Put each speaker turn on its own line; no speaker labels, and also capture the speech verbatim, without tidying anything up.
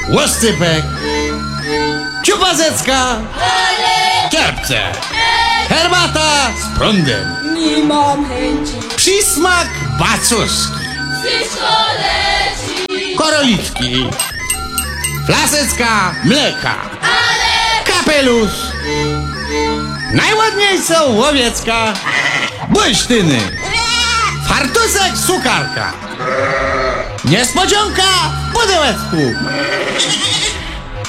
łoscypek, ciupazecka, kierpce, herbata z prądem,
Nie mam chęci.
przysmak bacuszki,
Wszystko leci.
koroliczki, flaseczka mleka,
Ale
kapelusz, najładniejsza łowiecka, bursztyny, fartusek sukarka, niespodzianka w pudełeczku.